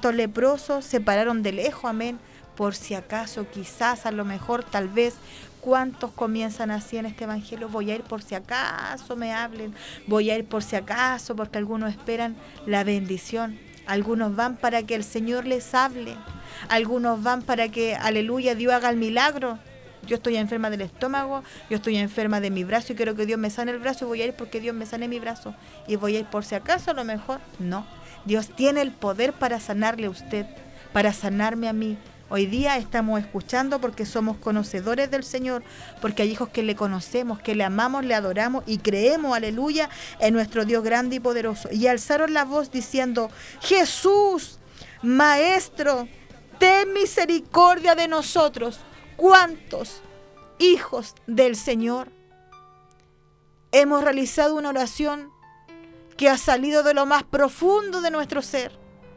Estos leprosos se pararon de lejos, amén. Por si acaso, quizás, a lo mejor, tal vez, ¿cuántos comienzan así en este evangelio? Voy a ir por si acaso me hablen, voy a ir por si acaso, porque algunos esperan la bendición. Algunos van para que el Señor les hable. Algunos van para que, aleluya, Dios haga el milagro. Yo estoy enferma del estómago, yo estoy enferma de mi brazo y quiero que Dios me sane el brazo y voy a ir porque Dios me sane mi brazo. Y voy a ir por si acaso, a lo mejor. No, Dios tiene el poder para sanarle a usted, para sanarme a mí. Hoy día estamos escuchando porque somos conocedores del Señor, porque hay hijos que le conocemos, que le amamos, le adoramos y creemos, aleluya, en nuestro Dios grande y poderoso. Y alzaron la voz diciendo: Jesús, Maestro, ten misericordia de nosotros. ¿Cuántos hijos del Señor hemos realizado una oración que ha salido de lo más profundo de nuestro ser?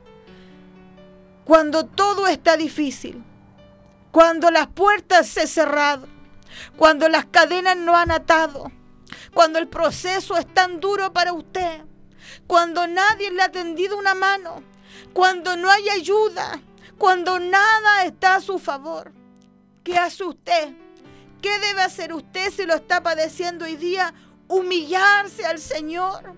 Cuando todo está difícil, cuando las puertas se cerraron, cuando las cadenas no han atado, cuando el proceso es tan duro para usted, cuando nadie le ha tendido una mano, cuando no hay ayuda, cuando nada está a su favor. ¿Qué hace usted? ¿Qué debe hacer usted si lo está padeciendo hoy día? Humillarse al Señor.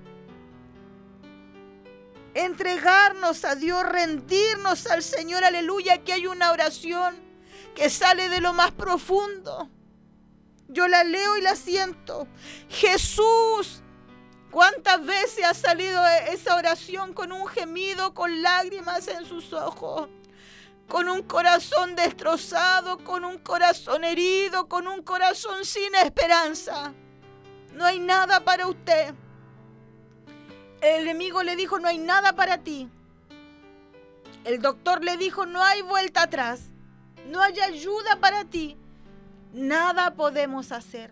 Entregarnos a Dios, rendirnos al Señor, aleluya, que hay una oración que sale de lo más profundo. Yo la leo y la siento. Jesús, ¿cuántas veces ha salido esa oración con un gemido, con lágrimas en sus ojos? Con un corazón destrozado, con un corazón herido, con un corazón sin esperanza. No hay nada para usted. El enemigo le dijo: no hay nada para ti. El doctor le dijo: no hay vuelta atrás. No hay ayuda para ti. Nada podemos hacer.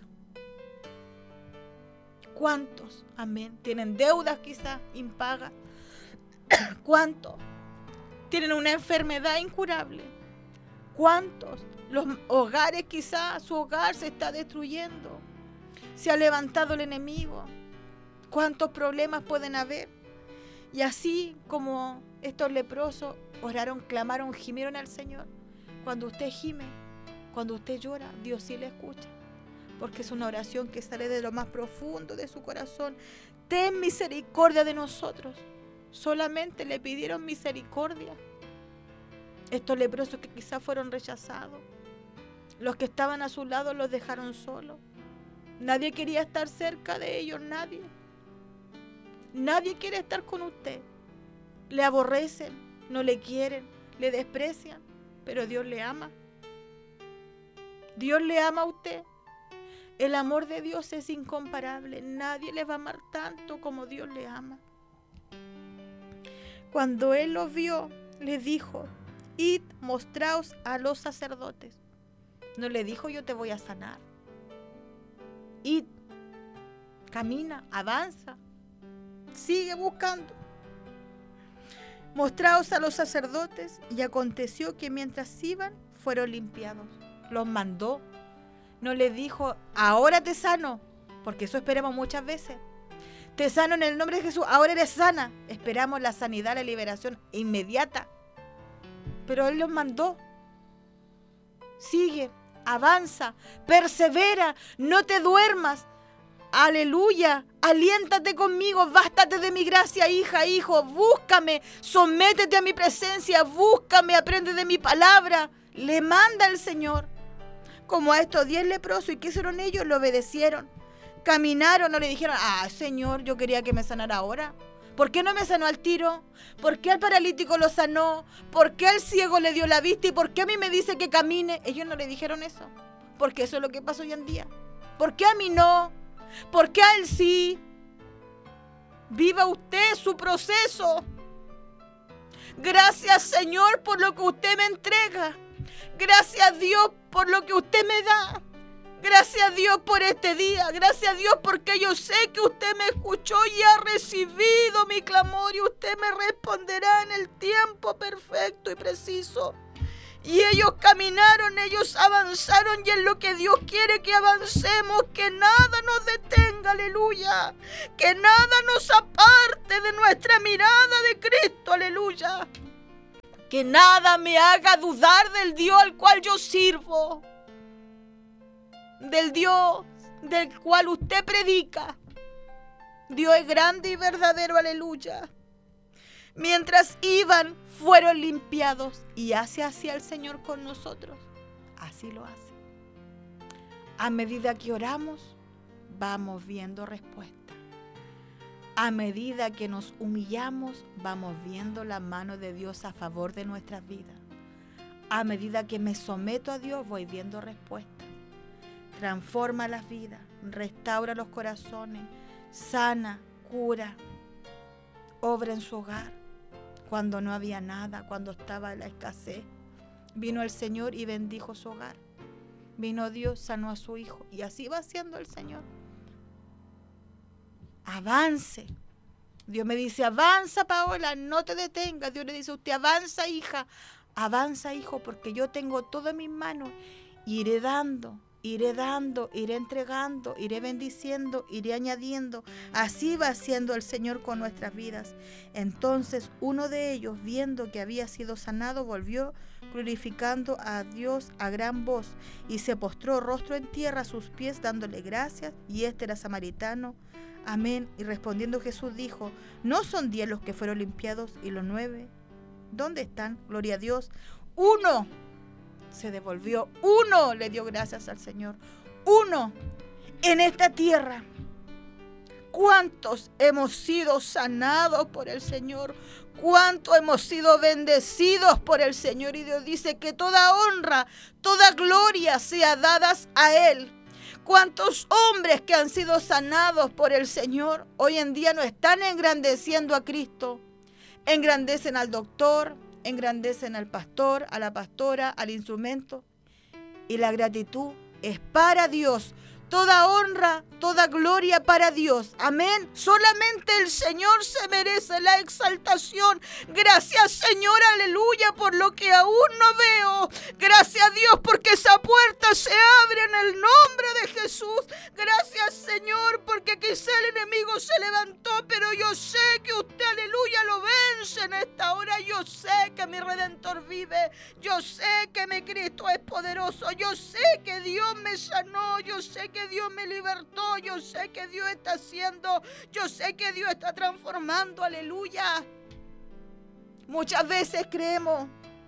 ¿Cuántos, amén, tienen deudas quizás impagas? ¿Cuántos tienen una enfermedad incurable? ¿Cuántos? Los hogares quizás, su hogar se está destruyendo. Se ha levantado el enemigo. ¿Cuántos problemas pueden haber? Y así como estos leprosos oraron, clamaron, gimieron al Señor. Cuando usted gime, cuando usted llora, Dios sí le escucha. Porque es una oración que sale de lo más profundo de su corazón. Ten misericordia de nosotros. Solamente le pidieron misericordia. Estos leprosos que quizás fueron rechazados. Los que estaban a su lado los dejaron solos. Nadie quería estar cerca de ellos, nadie. Nadie quiere estar con usted. Le aborrecen, no le quieren, le desprecian, pero Dios le ama. Dios le ama a usted. El amor de Dios es incomparable. Nadie le va a amar tanto como Dios le ama. Cuando Él los vio, les dijo: id, mostraos a los sacerdotes. No le dijo: yo te voy a sanar. Id, camina, avanza. Sigue buscando. Mostraos a los sacerdotes. Y aconteció que mientras iban, fueron limpiados. Los mandó. No les dijo: ahora te sano, porque eso esperamos muchas veces. Te sano en el nombre de Jesús, ahora eres sana. Esperamos la sanidad, la liberación inmediata. Pero Él los mandó. Sigue, avanza, persevera, no te duermas. Aleluya, aliéntate conmigo, bástate de mi gracia, hija, hijo, búscame, sométete a mi presencia, búscame, aprende de mi palabra. Le manda el Señor. Como a estos 10 leprosos, ¿y qué hicieron ellos? Lo obedecieron. Caminaron, no le dijeron: Señor, yo quería que me sanara ahora. ¿Por qué no me sanó al tiro? ¿Por qué al paralítico lo sanó? ¿Por qué al ciego le dio la vista? ¿Y por qué a mí me dice que camine? Ellos no le dijeron eso, porque eso es lo que pasa hoy en día. ¿Por qué a mí no? ¿Por qué a él sí? Viva usted su proceso. Gracias, Señor, por lo que usted me entrega. Gracias, Dios, por lo que usted me da. Gracias, Dios, por este día. Gracias, Dios, porque yo sé que usted me escuchó y ha recibido mi clamor y usted me responderá en el tiempo perfecto y preciso. Y ellos caminaron, ellos avanzaron, y es lo que Dios quiere que avancemos, que nada nos detenga, aleluya, que nada nos aparte de nuestra mirada de Cristo, aleluya. Que nada me haga dudar del Dios al cual yo sirvo, del Dios del cual usted predica. Dios es grande y verdadero, aleluya. Mientras iban, fueron limpiados. Y así hacía el Señor con nosotros. Así lo hace. A medida que oramos, vamos viendo respuesta. A medida que nos humillamos, vamos viendo la mano de Dios a favor de nuestras vidas. A medida que me someto a Dios, voy viendo respuesta. Transforma las vidas, restaura los corazones, sana, cura, obra en su hogar. Cuando no había nada, cuando estaba la escasez, vino el Señor y bendijo su hogar. Vino Dios, sanó a su hijo, y así va haciendo el Señor. Avance. Dios me dice, avanza, Paola, no te detengas. Dios le dice a usted, avanza, hija, avanza, hijo, porque yo tengo todo en mis manos. Iré dando, iré entregando, iré bendiciendo, iré añadiendo. Así va haciendo el Señor con nuestras vidas. Entonces uno de ellos, viendo que había sido sanado, volvió glorificando a Dios a gran voz y se postró rostro en tierra a sus pies dándole gracias. Y este era samaritano. Amén. Y respondiendo Jesús dijo, ¿no son 10 los que fueron limpiados y los 9? ¿Dónde están? Gloria a Dios. Uno se devolvió, uno le dio gracias al Señor. Uno en esta tierra. ¿Cuántos hemos sido sanados por el Señor? ¿Cuántos hemos sido bendecidos por el Señor? Y Dios dice que toda honra, toda gloria sea dadas a Él. ¿Cuántos hombres que han sido sanados por el Señor hoy en día no están engrandeciendo a Cristo? Engrandecen al doctor, engrandecen al pastor, a la pastora, al instrumento. Y la gratitud es para Dios. Toda honra, toda gloria para Dios. Amén. Solamente el Señor se merece la exaltación. Gracias, Señor, aleluya, por lo que aún no veo. Gracias a Dios porque esa puerta se abre en el nombre de Jesús. Gracias, Señor, porque quizá el enemigo se levantó, pero yo sé que usted, aleluya, lo vence en esta hora. Yo sé que mi Redentor vive. Yo sé que mi Cristo es poderoso. Yo sé que Dios me sanó. Yo sé que Dios me libertó, yo sé que Dios está haciendo, yo sé que Dios está transformando, aleluya. Muchas veces creemos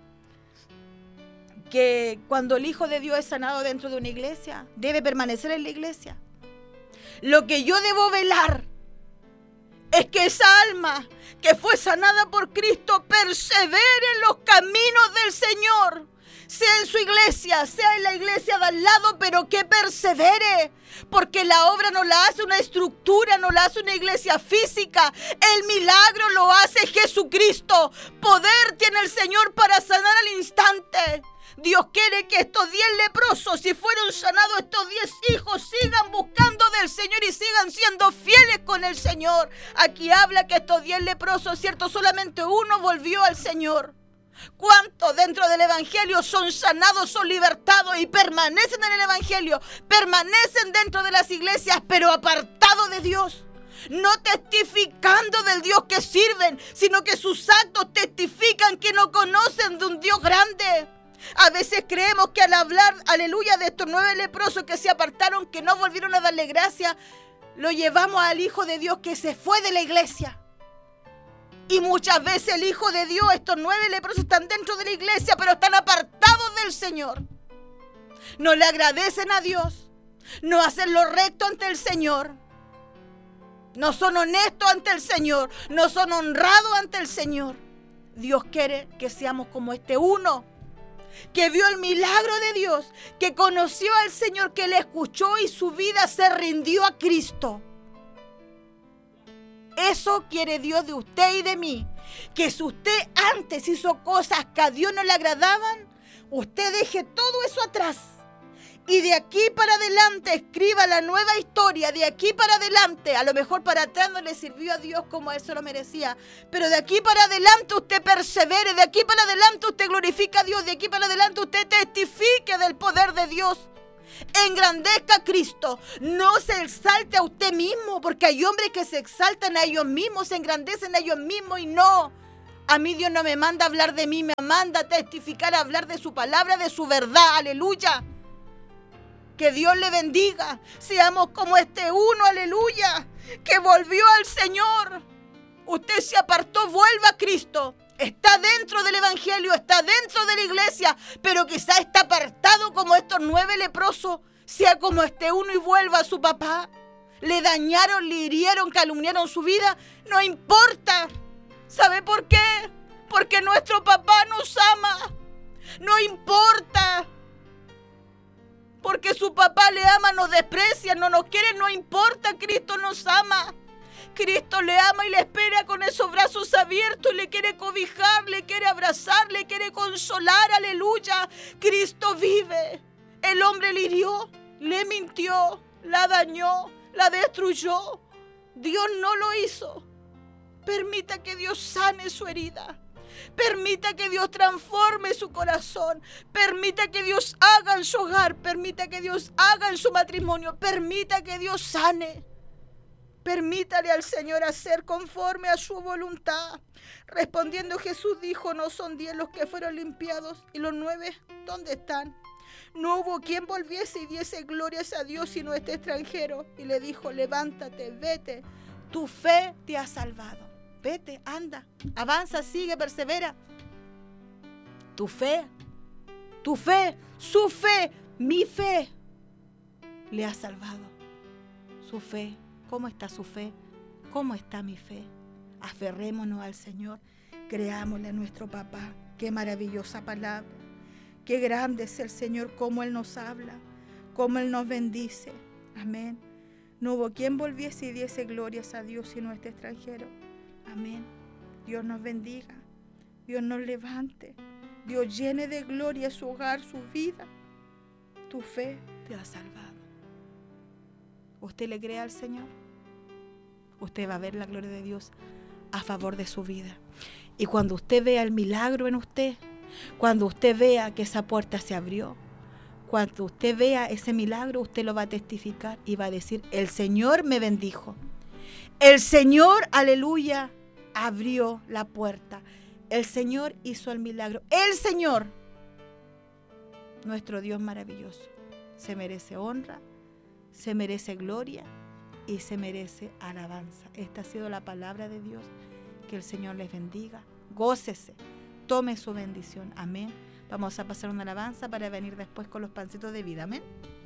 que cuando el Hijo de Dios es sanado dentro de una iglesia, debe permanecer en la iglesia. Lo que yo debo velar es que esa alma que fue sanada por Cristo persevere en los caminos del Señor. Sea en su iglesia, sea en la iglesia de al lado, pero que persevere, porque la obra no la hace una estructura, no la hace una iglesia física. El milagro lo hace Jesucristo. Poder tiene el Señor para sanar al instante. Dios quiere que estos 10 leprosos, si fueron sanados estos 10 hijos, sigan buscando del Señor y sigan siendo fieles con el Señor. Aquí habla que estos 10 leprosos, cierto, solamente uno volvió al Señor. ¿Cuántos dentro del Evangelio son sanados, son libertados y permanecen en el Evangelio? Permanecen dentro de las iglesias, pero apartados de Dios. No testificando del Dios que sirven, sino que sus actos testifican que no conocen de un Dios grande. A veces creemos que al hablar, aleluya, de estos 9 leprosos que se apartaron, que no volvieron a darle gracia, lo llevamos al Hijo de Dios que se fue de la iglesia. Y muchas veces el Hijo de Dios, estos 9 leprosos están dentro de la iglesia, pero están apartados del Señor. No le agradecen a Dios, no hacen lo recto ante el Señor, no son honestos ante el Señor, no son honrados ante el Señor. Dios quiere que seamos como este uno, que vio el milagro de Dios, que conoció al Señor, que le escuchó y su vida se rindió a Cristo. Eso quiere Dios de usted y de mí. Que si usted antes hizo cosas que a Dios no le agradaban, usted deje todo eso atrás. Y de aquí para adelante escriba la nueva historia. De aquí para adelante, a lo mejor para atrás no le sirvió a Dios como a él se lo merecía. Pero de aquí para adelante usted persevere. De aquí para adelante usted glorifica a Dios. De aquí para adelante usted testifique del poder de Dios. Engrandezca a Cristo, no se exalte a usted mismo, porque hay hombres que se exaltan a ellos mismos, se engrandecen a ellos mismos y no. A mí Dios no me manda a hablar de mí, me manda a testificar, a hablar de su palabra, de su verdad. Aleluya. Que Dios le bendiga. Seamos como este uno, aleluya, que volvió al Señor. Usted se apartó, vuelva a Cristo. Está dentro del Evangelio, está dentro de la iglesia, pero quizá está apartado como estos 9 leprosos. Sea como este uno y vuelva a su papá. Le dañaron, le hirieron, calumniaron su vida. No importa. ¿Sabe por qué? Porque nuestro papá nos ama. No importa. Porque su papá le ama, nos desprecia, no nos quiere, no importa. Cristo nos ama. Cristo le ama y le espera con esos brazos abiertos. Le quiere cobijar, le quiere abrazar, le quiere consolar. Aleluya. Cristo vive. El hombre le hirió, le mintió, la dañó, la destruyó. Dios no lo hizo. Permita que Dios sane su herida. Permita que Dios transforme su corazón. Permita que Dios haga en su hogar. Permita que Dios haga en su matrimonio. Permita que Dios sane. Permítale al Señor hacer conforme a su voluntad. Respondiendo Jesús dijo, no son 10 los que fueron limpiados, y los 9, ¿dónde están? No hubo quien volviese y diese glorias a Dios sino este extranjero. Y le dijo, levántate, vete, tu fe te ha salvado. Vete, anda, avanza, sigue, persevera. Tu fe, su fe, mi fe, le ha salvado. Su fe, ¿cómo está su fe? ¿Cómo está mi fe? Aferrémonos al Señor, creámosle a nuestro papá. Qué maravillosa palabra. Qué grande es el Señor, cómo Él nos habla, cómo Él nos bendice. Amén. No hubo quien volviese y diese glorias a Dios sino este extranjero. Amén. Dios nos bendiga. Dios nos levante. Dios llene de gloria su hogar, su vida. Tu fe te ha salvado. ¿Usted le cree al Señor? Usted va a ver la gloria de Dios a favor de su vida. Y cuando usted vea el milagro en usted, cuando usted vea que esa puerta se abrió, cuando usted vea ese milagro, usted lo va a testificar y va a decir, el Señor me bendijo. El Señor, aleluya, abrió la puerta. El Señor hizo el milagro. El Señor, nuestro Dios maravilloso, se merece honra, se merece gloria y se merece alabanza. Esta ha sido la palabra de Dios. Que el Señor les bendiga. Gócese. Tome su bendición. Amén. Vamos a pasar una alabanza para venir después con los pancitos de vida. Amén.